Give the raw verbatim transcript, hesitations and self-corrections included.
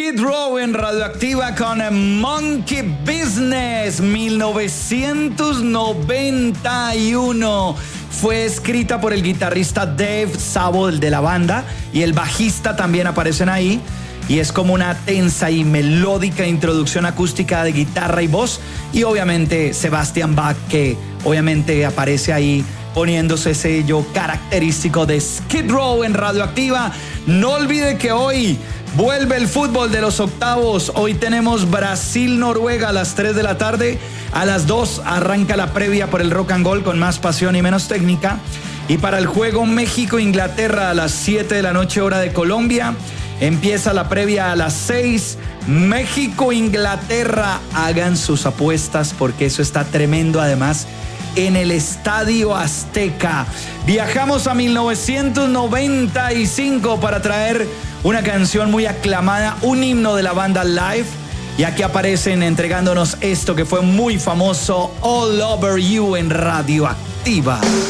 Skid Row en Radioactiva con Monkey Business. mil novecientos noventa y uno. Fue escrita por el guitarrista Dave Sabo, el de la banda, y el bajista también aparecen ahí. Y es como una tensa y melódica introducción acústica de guitarra y voz. Y obviamente Sebastian Bach, que obviamente aparece ahí poniéndose sello característico de Skid Row en Radioactiva. No olvide que hoy vuelve el fútbol de los octavos. Hoy tenemos Brasil-Noruega a las tres de la tarde. A las dos arranca la previa por el Rock and Roll con más pasión y menos técnica. Y para el juego México-Inglaterra a las siete de la noche hora de Colombia, empieza la previa a las seis. México-Inglaterra, hagan sus apuestas porque eso está tremendo. Además, en el Estadio Azteca. Viajamos a mil novecientos noventa y cinco para traer una canción muy aclamada, un himno de la banda Live. Y aquí aparecen entregándonos esto que fue muy famoso, All Over You en Radioactiva.